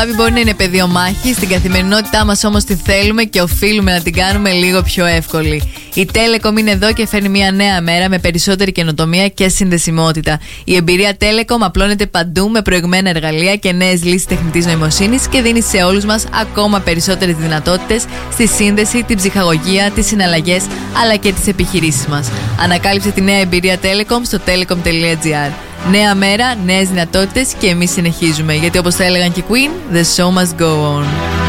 Μπορεί να είναι πεδίο μάχη, στην καθημερινότητά μας όμως τη θέλουμε και οφείλουμε να την κάνουμε λίγο πιο εύκολη. Η Telecom είναι εδώ και φέρνει μια νέα μέρα με περισσότερη καινοτομία και συνδεσιμότητα. Η εμπειρία Telecom απλώνεται παντού με προηγμένα εργαλεία και νέες λύσεις τεχνητής νοημοσύνης και δίνει σε όλους μας ακόμα περισσότερες δυνατότητες στη σύνδεση, την ψυχαγωγία, τις συναλλαγές αλλά και τις επιχειρήσεις μας. Ανακάλυψε τη νέα εμπειρία Telecom στο telecom.gr. Νέα μέρα, νέες δυνατότητες και εμείς συνεχίζουμε. Γιατί όπως θα έλεγαν και οι Queen, the show must go on.